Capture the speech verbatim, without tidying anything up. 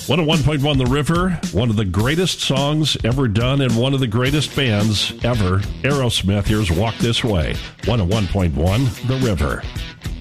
one oh one point one The River, one of the greatest songs ever done and one of the greatest bands ever. Aerosmith, here's Walk This Way. one oh one point one The River.